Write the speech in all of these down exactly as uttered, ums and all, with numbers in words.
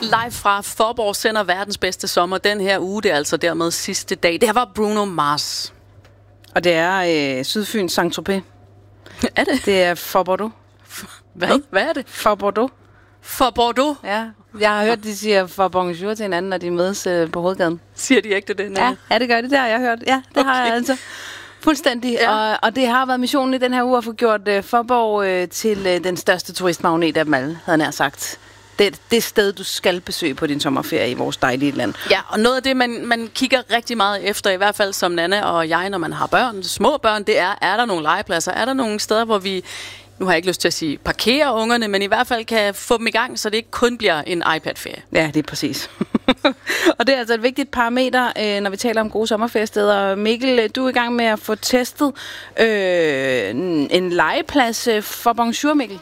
Live fra Fåborg sender verdens bedste sommer den her uge. Det er altså dermed sidste dag. Det her var Bruno Mars. Og det er øh, Sydfyn Saint-Tropez. Er det? Det er for Bordeaux. Hvad? Hvad er det? For Bordeaux. For Bordeaux? Ja. Jeg har hørt, de siger for bonjour til hinanden, når de mødes øh, på hovedgaden. Siger de ikke det? Ja, ja, det gør de. Det har jeg hørt. Ja, det okay. har jeg altså. Fuldstændig. Ja. Og, og det har været missionen i den her uge at få gjort øh, Fåborg øh, til øh, den største turistmagnet af dem alle, havde jeg sagt. Det, det sted, du skal besøge på din sommerferie i vores dejlige land. Ja, og noget af det, man, man kigger rigtig meget efter, i hvert fald som Nanne og jeg, når man har børn, små børn, det er, er der nogle legepladser? Er der nogle steder, hvor vi, nu har jeg ikke lyst til at sige parkere ungerne, men i hvert fald kan få dem i gang, så det ikke kun bliver en iPad-ferie? Ja, det er præcis. Og det er altså et vigtigt parameter, øh, når vi taler om gode sommerferiesteder. Mikkel, du er i gang med at få testet øh, en legeplads for bonjour, Mikkel.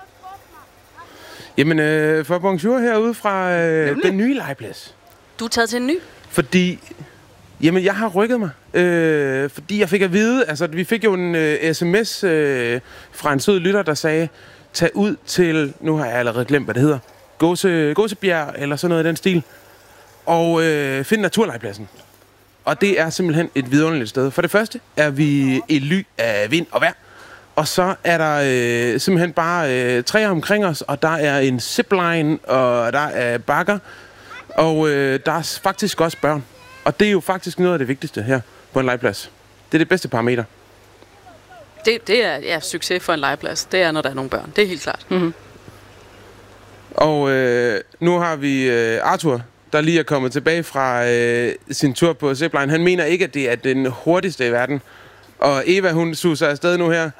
Jamen, øh, for bonjour herude fra øh, den nye legeplads. Du er taget til en ny? Fordi, jamen, jeg har rykket mig. Øh, fordi jeg fik at vide, altså, vi fik jo en øh, sms øh, fra en sød lytter, der sagde, tag ud til, nu har jeg allerede glemt, hvad det hedder, Gåse, Gåsebjerg, eller sådan noget i den stil, og øh, find naturlegepladsen. Og det er simpelthen et vidunderligt sted. For det første er vi i ly af vind og vejr. Og så er der øh, simpelthen bare øh, træer omkring os, og der er en zipline, og der er bakker, og øh, der er faktisk også børn. Og det er jo faktisk noget af det vigtigste her på en legeplads. Det er det bedste parameter. Det, det er ja, succes for en legeplads. Det er, når der er nogle børn. Det er helt klart. Mm-hmm. Og øh, nu har vi øh, Arthur, der lige er kommet tilbage fra øh, sin tur på zipline. Han mener ikke, at det er den hurtigste i verden. Og Eva, hun suser afsted nu her.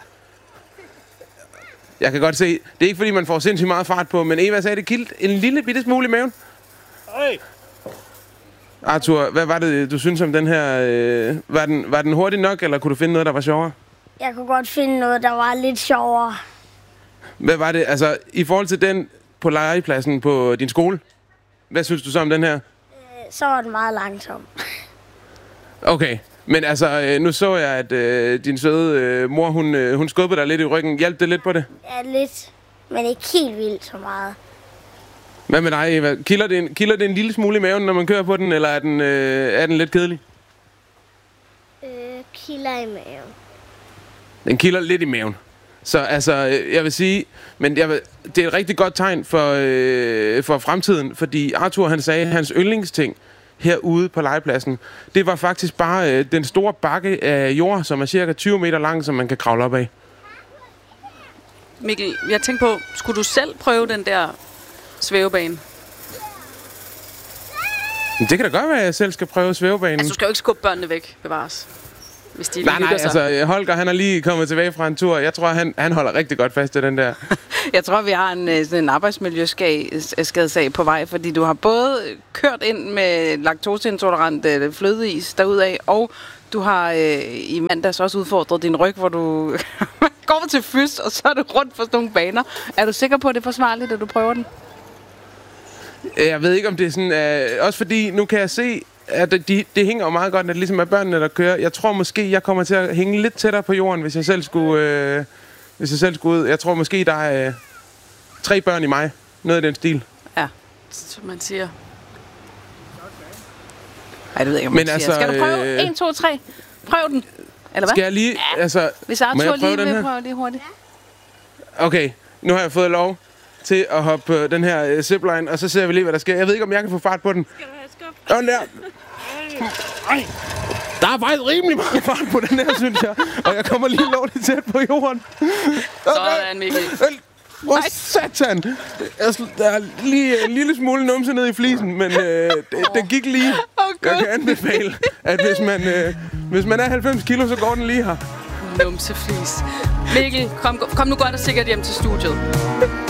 Jeg kan godt se, det er ikke fordi, man får sindssygt meget fart på, men Eva sagde, det kildt en lille bitte smule i maven. Hey. Arthur, hvad var det, du synes om den her? Øh, var, den, var den hurtig nok, eller kunne du finde noget, der var sjovere? Jeg kunne godt finde noget, der var lidt sjovere. Hvad var det, altså i forhold til den på legepladsen på din skole? Hvad synes du så om den her? Øh, så var den meget langsom. Okay. Men altså, nu så jeg, at øh, din søde øh, mor, hun, øh, hun skubbede dig lidt i ryggen. Hjalp det lidt på det? Ja, lidt. Men ikke helt vildt så meget. Hvad med dig, Eva? Kilder det, en, kilder det en lille smule i maven, når man kører på den, eller er den, øh, er den lidt kedelig? Øh, kilder i maven. Den kilder lidt i maven. Så altså, jeg vil sige, men jeg vil, det er et rigtig godt tegn for, øh, for fremtiden, fordi Arthur, han sagde, at hans yndlingsting herude på legepladsen, det var faktisk bare øh, den store bakke af jord, som er cirka tyve meter lang, som man kan kravle op af. Mikkel, jeg tænkte på, skulle du selv prøve den der svævebane? Det kan da godt være, at jeg selv skal prøve svævebanen. Altså, du skal jo ikke skubbe børnene væk, bevares. Hvis de nej, nej, altså Holger, han er lige kommet tilbage fra en tur. Jeg tror, han, han holder rigtig godt fast i den der. Jeg tror, vi har en, sådan en arbejdsmiljøskadesag på vej, fordi du har både kørt ind med laktoseintolerant øh, flødeis derudaf, og du har øh, i mandags også udfordret din ryg, hvor du går til fys, og så er du rundt på sådan nogle baner. Er du sikker på, at det er forsvarligt, at du prøver den? Jeg ved ikke, om det er sådan... Øh, også fordi, nu kan jeg se, at det, de, det hænger jo meget godt, at det ligesom er børnene, der kører. Jeg tror måske, jeg kommer til at hænge lidt tættere på jorden, hvis jeg selv skulle, øh, hvis jeg selv skulle ud. Jeg tror måske, der er øh, tre børn i mig. Noget i den stil. Ja, som man siger. Ej, det ved jeg ikke, om Men man altså, siger. Skal du prøve? Øh, en, to, tre. Prøv den. Eller hvad? Skal jeg lige... Ja. Altså, hvis Arthur lige vil prøve lige hurtigt. Okay, nu har jeg fået lov til at hoppe på den her uh, zipline, og så ser vi lige, hvad der sker. Jeg ved ikke, om jeg kan få fart på den. Skal du have skub? Sådan der. Ej. Der er faktisk rimelig meget fart på den her, synes jeg. Og jeg kommer lige lovligt tæt på jorden. Okay. Sådan, Mikkel. Hvor satan! Der er lige en lille smule numse ned i flisen, men øh, det, det gik lige. Jeg kan anbefale, at hvis man, øh, hvis man er halvfems kilo, så går den lige her. Numseflis. Mikkel, kom, kom nu godt og sikkert hjem til studiet.